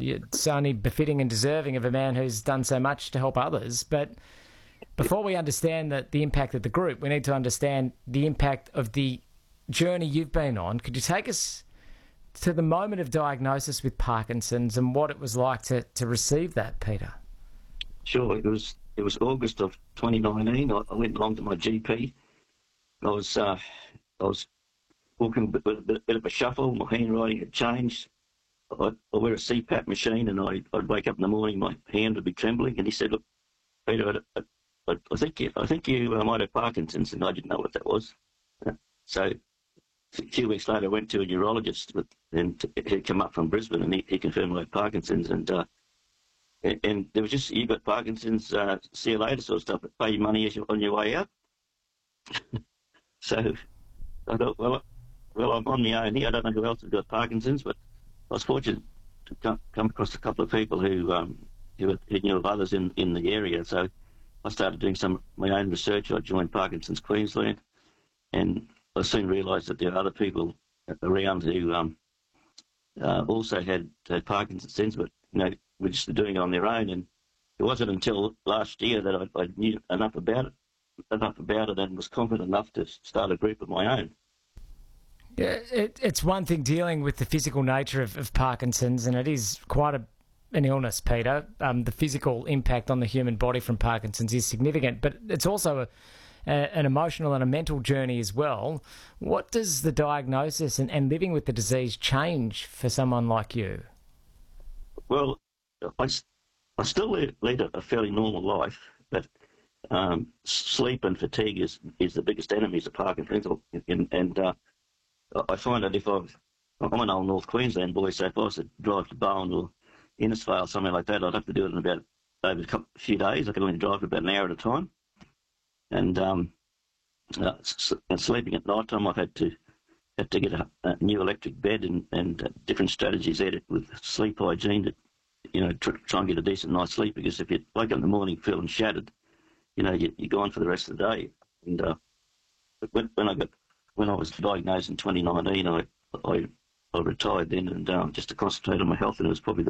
It's only befitting and deserving of a man who's done so much to help others. But before we understand the impact of the group, we need to understand the impact of the journey you've been on. Could you take us to the moment of diagnosis with Parkinson's and what it was like to receive that, Peter? Sure. It was August of 2019. I went along to my GP. I was walking with a bit of a shuffle. My handwriting had changed. I wear a CPAP machine, and I'd wake up in the morning, my hand would be trembling, and he said, "Look, Peter, I think you might have Parkinson's," and I didn't know what that was. So a few weeks later, I went to a neurologist, and he'd come up from Brisbane, and he confirmed I had Parkinson's, and there was just, "You got Parkinson's, see you later," sort of stuff. Pay your money on your way out. So I thought, well, I'm on my own here. I don't know who else has got Parkinson's, but I was fortunate to come across a couple of people who knew of others in the area. So I started doing some of my own research. I joined Parkinson's Queensland, and I soon realised that there are other people around who also had Parkinson's, but were just doing it on their own. And it wasn't until last year that I knew enough about it and was confident enough to start a group of my own. Yeah, it's one thing dealing with the physical nature of Parkinson's, and it is quite an illness, Peter. The physical impact on the human body from Parkinson's is significant, but it's also an emotional and a mental journey as well. What does the diagnosis and living with the disease change for someone like you? Well, I still lead a fairly normal life, but sleep and fatigue is the biggest enemies of Parkinson's, and I find that I'm an old North Queensland boy, so if I was to drive to Bowen or Innisfail, something like that, I'd have to do it in over a few days. I could only drive for about an hour at a time. And sleeping at night time, I've had to get a new electric bed and different strategies there with sleep hygiene to try and get a decent night's sleep, because if you wake up in the morning feeling shattered, you're gone for the rest of the day. And when I was diagnosed in 2019, I retired then, and just to concentrate on my health, and it was probably